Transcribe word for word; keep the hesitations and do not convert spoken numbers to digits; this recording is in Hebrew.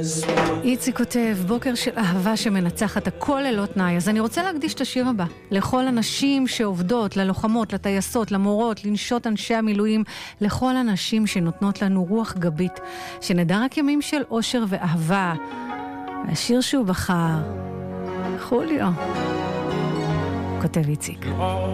איציק כותב, בוקר של אהבה שמנצחת הכל ללא תנאי. אז אני רוצה להקדיש את השיר הבא לכל הנשים שעובדות, ללוחמות, לטייסות, למורות, לנשות אנשי המילואים, לכל הנשים שנותנות לנו רוח גבית, שנדע רק ימים של אושר ואהבה. השיר שהוא בחר, חוליו, כותב איציק.